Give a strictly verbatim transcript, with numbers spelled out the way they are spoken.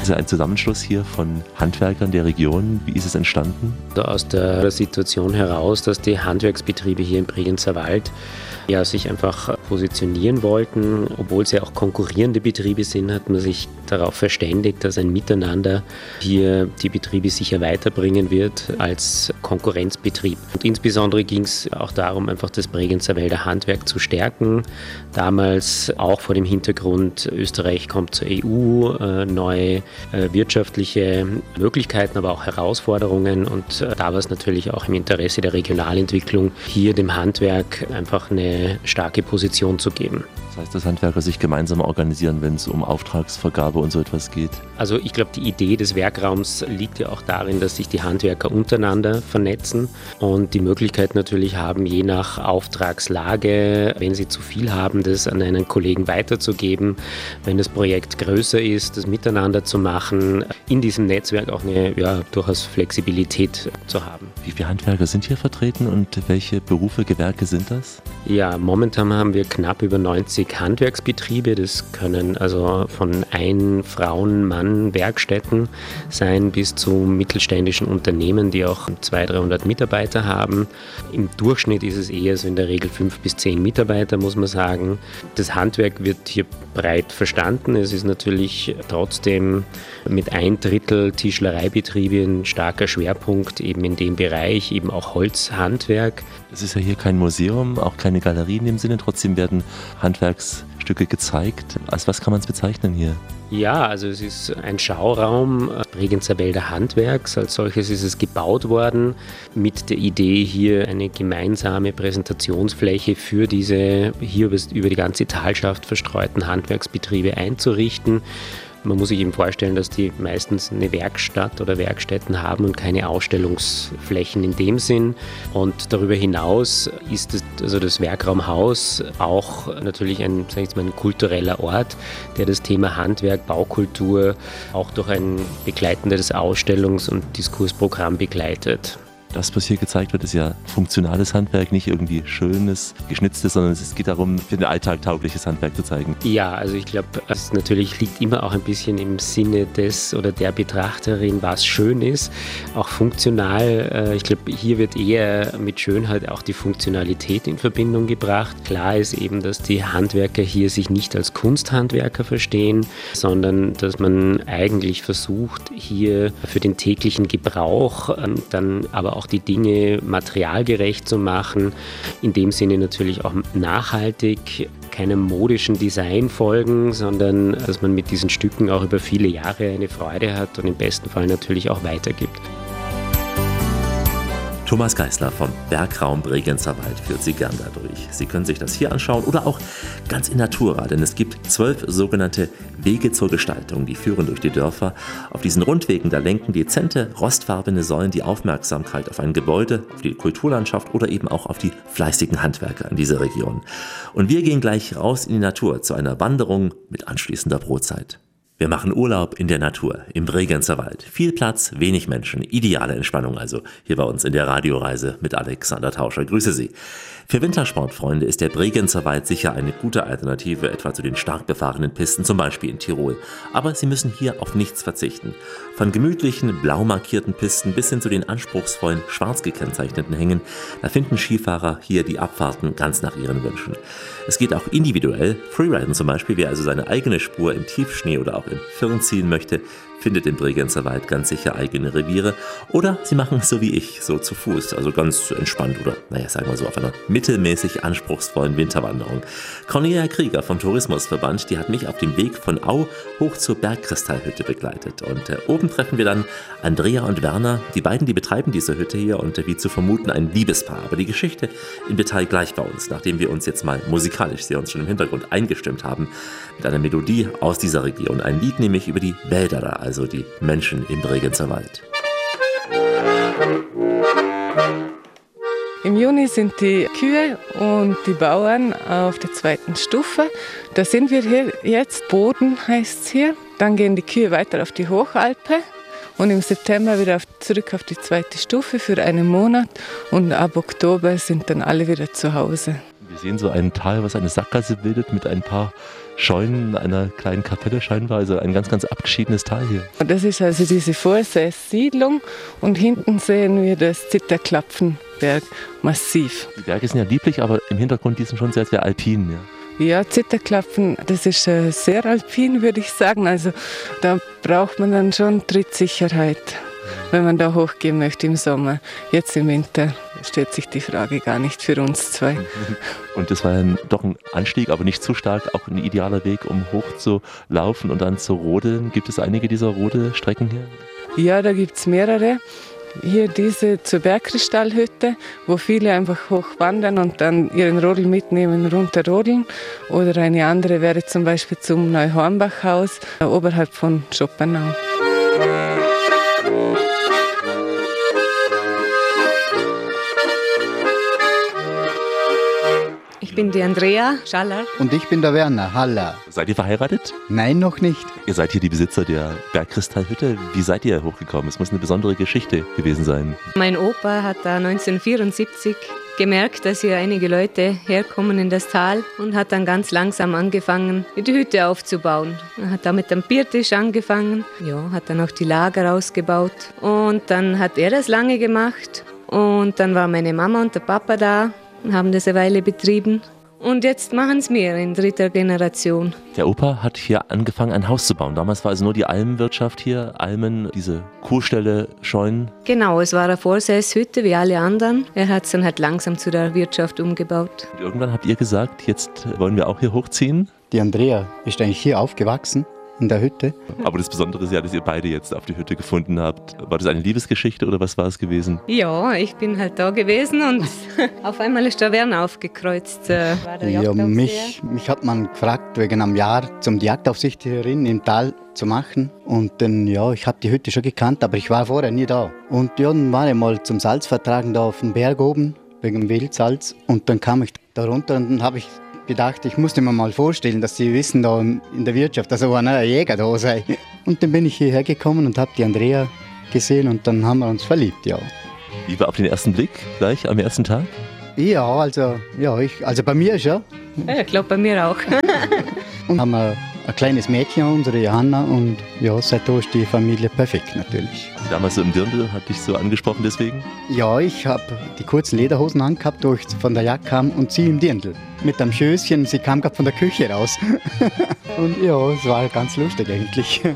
ist ein Zusammenschluss hier von Handwerkern der Region. Wie ist es entstanden? Da aus der Situation heraus, dass die Handwerksbetriebe hier im Bregenzer Wald ja, sich einfach positionieren wollten. Obwohl sie auch konkurrierende Betriebe sind, hat man sich darauf verständigt, dass ein Miteinander hier die Betriebe sicher weiterbringen wird als Konkurrenzbetrieb. Und insbesondere ging es auch darum, einfach das Bregenzer Wälder Handwerk zu stärken. Damals auch vor dem Hintergrund, Österreich kommt zur E U, äh, neue äh, wirtschaftliche Möglichkeiten, aber auch Herausforderungen. Und äh, da war es natürlich auch im Interesse der Regionalentwicklung, hier dem Handwerk einfach eine starke Position zu geben. Das heißt, dass Handwerker sich gemeinsam organisieren, wenn es um Auftragsvergabe und so etwas geht? Also ich glaube, die Idee des Werkraums liegt ja auch darin, dass sich die Handwerker untereinander vernetzen und die Möglichkeit natürlich haben, je nach Auftragslage, wenn sie zu viel haben, das an einen Kollegen weiterzugeben. Wenn das Projekt größer ist, das miteinander zu machen, in diesem Netzwerk auch eine ja, durchaus Flexibilität zu haben. Wie viele Handwerker sind hier vertreten und welche Berufe, Gewerke sind das? Ja, momentan haben wir knapp über neunzig Handwerksbetriebe. Das können also von Ein-, Frauen-, Mann-, Werkstätten sein bis zu mittelständischen Unternehmen, die auch zweihundert, dreihundert Mitarbeiter haben. Im Durchschnitt ist es eher so in der Regel fünf bis zehn Mitarbeiter, muss man sagen. Das Handwerk wird hier breit verstanden. Es ist natürlich trotzdem mit ein Drittel Tischlereibetriebe ein starker Schwerpunkt eben in dem Bereich, eben auch Holzhandwerk. Das ist ja hier kein Museum, auch keine Galerie in dem Sinne. Trotzdem werden Handwerksstücke gezeigt. Als was kann man es bezeichnen hier? Ja, also es ist ein Schauraum Bregenzer Wälder Handwerks. Als solches ist es gebaut worden mit der Idee, hier eine gemeinsame Präsentationsfläche für diese hier über die ganze Talschaft verstreuten Handwerksbetriebe einzurichten. Man muss sich eben vorstellen, dass die meistens eine Werkstatt oder Werkstätten haben und keine Ausstellungsflächen in dem Sinn. Und darüber hinaus ist das, also das Werkraumhaus auch natürlich ein, sag ich jetzt mal, ein kultureller Ort, der das Thema Handwerk, Baukultur auch durch ein begleitendes Ausstellungs- und Diskursprogramm begleitet. Das, was hier gezeigt wird, ist ja funktionales Handwerk, nicht irgendwie schönes, geschnitztes, sondern es geht darum, für den Alltag taugliches Handwerk zu zeigen. Ja, also ich glaube, es natürlich liegt immer auch ein bisschen im Sinne des oder der Betrachterin, was schön ist, auch funktional. Ich glaube, hier wird eher mit Schönheit auch die Funktionalität in Verbindung gebracht. Klar ist eben, dass die Handwerker hier sich nicht als Kunsthandwerker verstehen, sondern dass man eigentlich versucht, hier für den täglichen Gebrauch dann aber auch auch die Dinge materialgerecht zu machen, in dem Sinne natürlich auch nachhaltig, keinem modischen Design folgen, sondern dass man mit diesen Stücken auch über viele Jahre eine Freude hat und im besten Fall natürlich auch weitergibt. Thomas Geisler vom Werkraum Bregenzer Wald führt Sie gern dadurch. Sie können sich das hier anschauen oder auch ganz in Natura, denn es gibt zwölf sogenannte Wege zur Gestaltung, die führen durch die Dörfer. Auf diesen Rundwegen, da lenken dezente, rostfarbene Säulen die Aufmerksamkeit auf ein Gebäude, auf die Kulturlandschaft oder eben auch auf die fleißigen Handwerker in dieser Region. Und wir gehen gleich raus in die Natur zu einer Wanderung mit anschließender Brotzeit. Wir machen Urlaub in der Natur, im Bregenzer Wald. Viel Platz, wenig Menschen, ideale Entspannung also hier bei uns in der Radioreise mit Alexander Tauscher. Grüße Sie. Für Wintersportfreunde ist der Bregenzer Wald sicher eine gute Alternative, etwa zu den stark befahrenen Pisten, zum Beispiel in Tirol. Aber Sie müssen hier auf nichts verzichten. Von gemütlichen, blau markierten Pisten bis hin zu den anspruchsvollen, schwarz gekennzeichneten Hängen, da finden Skifahrer hier die Abfahrten ganz nach ihren Wünschen. Es geht auch individuell. Freeriden zum Beispiel, wer also seine eigene Spur im Tiefschnee oder auch im Firn ziehen möchte, findet im Bregenzer Wald ganz sicher eigene Reviere. Oder Sie machen es so wie ich, so zu Fuß, also ganz entspannt oder, naja, sagen wir so, auf einer mittelmäßig anspruchsvollen Winterwanderung. Cornelia Krieger vom Tourismusverband, die hat mich auf dem Weg von Au hoch zur Bergkristallhütte begleitet. Und äh, oben treffen wir dann Andrea und Werner. Die beiden, die betreiben diese Hütte hier und äh, wie zu vermuten ein Liebespaar. Aber die Geschichte im Detail gleich bei uns, nachdem wir uns jetzt mal musikalisch, sie uns schon im Hintergrund eingestimmt haben, mit einer Melodie aus dieser Region. Ein Lied nämlich über die Wälder da, also die Menschen im Bregenzer Wald. Im Juni sind die Kühe und die Bauern auf der zweiten Stufe. Da sind wir hier jetzt, Boden heißt es hier. Dann gehen die Kühe weiter auf die Hochalpe und im September wieder auf, zurück auf die zweite Stufe für einen Monat. Und ab Oktober sind dann alle wieder zu Hause. Wir Wir sehen so ein Tal, was eine Sackgasse bildet mit ein paar Scheunen, einer kleinen Kapelle scheinbar. Also ein ganz, ganz abgeschiedenes Tal hier. Das ist also diese Vorsees-Siedlung und hinten sehen wir das Zitterklapfenberg massiv. Die Berge sind ja lieblich, aber im Hintergrund die sind schon sehr, sehr alpin. Ja. Ja, Zitterklapfen, das ist äh, sehr alpin, würde ich sagen. Also da braucht man dann schon Trittsicherheit, wenn man da hochgehen möchte im Sommer. Jetzt im Winter stellt sich die Frage gar nicht für uns zwei. Und das war ja doch ein Anstieg, aber nicht zu stark, auch ein idealer Weg, um hoch zu laufen und dann zu rodeln. Gibt es einige dieser Rodelstrecken hier? Ja, da gibt es mehrere. Hier diese zur Bergkristallhütte, wo viele einfach hochwandern und dann ihren Rodel mitnehmen, runterrodeln. Oder eine andere wäre zum Beispiel zum Neuhornbachhaus, äh, oberhalb von Schoppernau. Ich bin die Andrea Schaller. Und ich bin der Werner Haller. Seid ihr verheiratet? Nein, noch nicht. Ihr seid hier die Besitzer der Bergkristallhütte. Wie seid ihr hochgekommen? Es muss eine besondere Geschichte gewesen sein. Mein Opa hat da neunzehnhundertvierundsiebzig gemerkt, dass hier einige Leute herkommen in das Tal und hat dann ganz langsam angefangen, die Hütte aufzubauen. Er hat da mit dem Biertisch angefangen, ja, hat dann auch die Lager ausgebaut. Und dann hat er das lange gemacht und dann war meine Mama und der Papa da und haben das eine Weile betrieben. Und jetzt machen es wir in dritter Generation. Der Opa hat hier angefangen, ein Haus zu bauen. Damals war also nur die Almenwirtschaft hier, Almen, diese Kuhställe, Scheunen. Genau, es war eine Vorseeshütte wie alle anderen. Er hat es dann halt langsam zu der Wirtschaft umgebaut. Und irgendwann habt ihr gesagt, jetzt wollen wir auch hier hochziehen. Die Andrea ist eigentlich hier aufgewachsen, in der Hütte. Aber das Besondere ist ja, dass ihr beide jetzt auf die Hütte gefunden habt. War das eine Liebesgeschichte oder was war es gewesen? Ja, ich bin halt da gewesen und auf einmal ist der Werner aufgekreuzt. Äh, war der Ja, Jagdaufseher. mich, mich hat man gefragt, wegen einem Jahr zum die Jagdaufsichterin im Tal zu machen. Und dann, ja, ich habe die Hütte schon gekannt, aber ich war vorher nie da. Und ja, dann war ich mal zum Salzvertragen da auf dem Berg oben, wegen dem Wildsalz. Und dann kam ich da runter und dann habe ich gedacht, ich musste mir mal vorstellen, dass sie wissen da in der Wirtschaft, dass ein neuer Jäger da sei. Und dann bin ich hierher gekommen und habe die Andrea gesehen und dann haben wir uns verliebt, ja. Liebe auf den ersten Blick, gleich am ersten Tag? Ja, also, ja, ich, also bei mir schon. Ja, ich glaube bei mir auch. Und haben wir ein kleines Mädchen, unsere Johanna, und ja, seitdem ist die Familie perfekt natürlich. Damals so im Dirndl, hat dich so angesprochen deswegen? Ja, ich habe die kurzen Lederhosen angehabt, wo ich von der Jagd kam, und sie im Dirndl. Mit einem Schößchen, sie kam gerade von der Küche raus. Und ja, es war ganz lustig eigentlich.